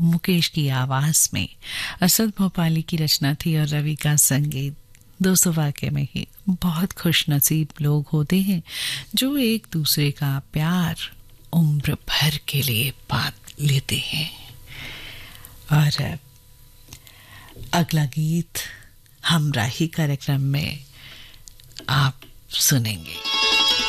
मुकेश की आवाज में। असद भोपाली की रचना थी और रवि का संगीत। दोस्तों, वाकई में ही बहुत खुशनसीब लोग होते हैं जो एक दूसरे का प्यार उम्र भर के लिए पा लेते हैं। और अगला गीत हमराही कार्यक्रम में आप सुनेंगे।